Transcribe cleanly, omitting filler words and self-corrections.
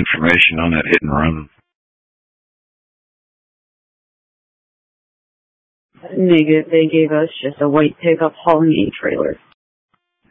information on that hit and run? They gave us just a white pickup hauling a trailer.